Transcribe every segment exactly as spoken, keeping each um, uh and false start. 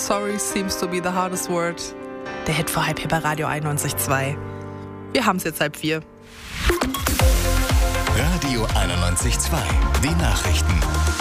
Sorry seems to be the hardest word. Der Hit vor halb hier bei Radio einundneunzig Komma zwei. Wir haben es jetzt halb vier. Radio einundneunzig Komma zwei. Die Nachrichten.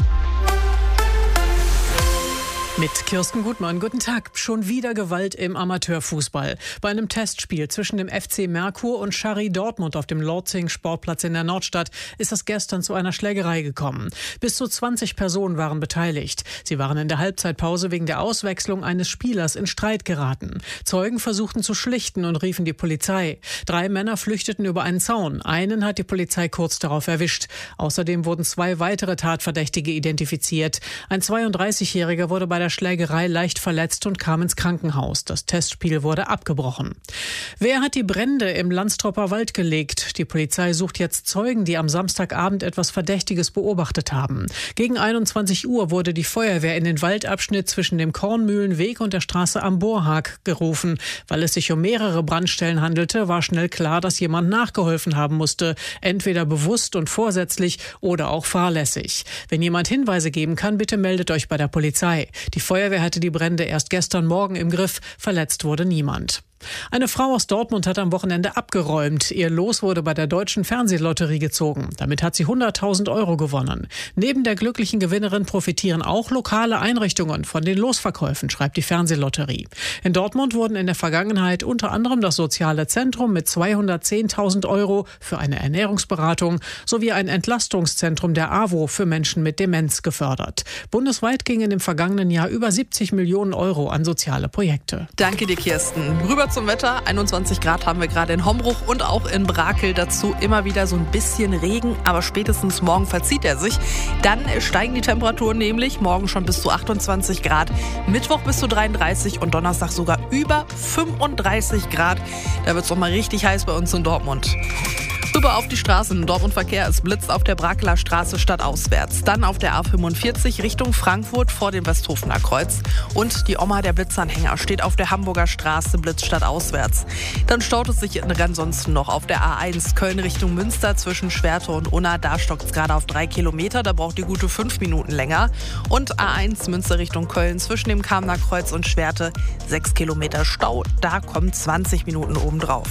Mit Kirsten Gutmann. Guten Tag. Schon wieder Gewalt im Amateurfußball. Bei einem Testspiel zwischen dem F C Merkur und Schari Dortmund auf dem Lortzing-Sportplatz in der Nordstadt ist es gestern zu einer Schlägerei gekommen. Bis zu zwanzig Personen waren beteiligt. Sie waren in der Halbzeitpause wegen der Auswechslung eines Spielers in Streit geraten. Zeugen versuchten zu schlichten und riefen die Polizei. Drei Männer flüchteten über einen Zaun. Einen hat die Polizei kurz darauf erwischt. Außerdem wurden zwei weitere Tatverdächtige identifiziert. Ein zweiunddreißigjähriger wurde bei der Schlägerei leicht verletzt und kam ins Krankenhaus. Das Testspiel wurde abgebrochen. Wer hat die Brände im Landstropper Wald gelegt? Die Polizei sucht jetzt Zeugen, die am Samstagabend etwas Verdächtiges beobachtet haben. Gegen einundzwanzig Uhr wurde die Feuerwehr in den Waldabschnitt zwischen dem Kornmühlenweg und der Straße am Bohrhag gerufen. Weil es sich um mehrere Brandstellen handelte, war schnell klar, dass jemand nachgeholfen haben musste. Entweder bewusst und vorsätzlich oder auch fahrlässig. Wenn jemand Hinweise geben kann, bitte meldet euch bei der Polizei. Die Feuerwehr hatte die Brände erst gestern Morgen im Griff. Verletzt wurde niemand. Eine Frau aus Dortmund hat am Wochenende abgeräumt. Ihr Los wurde bei der Deutschen Fernsehlotterie gezogen. Damit hat sie hunderttausend Euro gewonnen. Neben der glücklichen Gewinnerin profitieren auch lokale Einrichtungen von den Losverkäufen, schreibt die Fernsehlotterie. In Dortmund wurden in der Vergangenheit unter anderem das Soziale Zentrum mit zweihundertzehntausend Euro für eine Ernährungsberatung sowie ein Entlastungszentrum der AWO für Menschen mit Demenz gefördert. Bundesweit gingen im vergangenen Jahr über siebzig Millionen Euro an soziale Projekte. Danke dir, Kirsten. Rüber zum Wetter. einundzwanzig Grad haben wir gerade in Hombruch und auch in Brakel. Dazu immer wieder so ein bisschen Regen, aber spätestens morgen verzieht er sich. Dann steigen die Temperaturen nämlich morgen schon bis zu achtundzwanzig Grad, Mittwoch bis zu dreiunddreißig und Donnerstag sogar über fünfunddreißig Grad. Da wird es doch mal richtig heiß bei uns in Dortmund. Rüber auf die Straßen. Dortmund-Verkehr, es blitzt auf der Brakeler Straße stadtauswärts. Dann auf der A fünfundvierzig Richtung Frankfurt vor dem Westhofener Kreuz. Und die Oma der Blitzanhänger steht auf der Hamburger Straße, blitzt stadtauswärts. Dann staut es sich ansonsten noch auf der A eins Köln Richtung Münster zwischen Schwerte und Unna. Da stockt es gerade auf drei Kilometer, da braucht ihr gute fünf Minuten länger. Und A eins Münster Richtung Köln zwischen dem Kamener Kreuz und Schwerte sechs Kilometer Stau. Da kommen zwanzig Minuten obendrauf.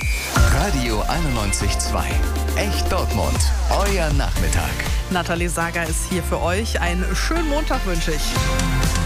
Radio einundneunzig Komma zwei. Echt Dortmund. Euer Nachmittag. Nathalie Sager ist hier für euch. Einen schönen Montag wünsche ich.